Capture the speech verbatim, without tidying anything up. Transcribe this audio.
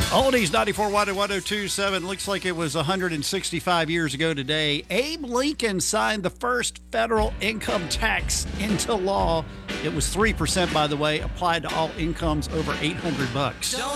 Oldies ninety-four one oh two point seven. Looks like it was one hundred sixty-five years ago today. Abe Lincoln signed the first federal income tax into law. It was three percent, by the way, applied to all incomes over eight hundred bucks.